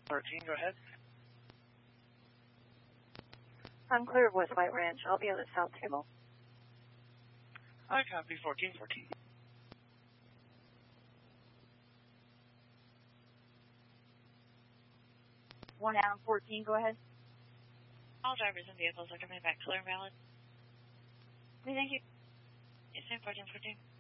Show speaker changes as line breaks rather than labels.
13, go ahead.
I'm clear of West White Ranch. I'll be on the south table.
I copy 1414.
1 out 14, go ahead.
All drivers and vehicles are coming back clear and valid.
Okay, thank you.
Yes, ma'am, 1414.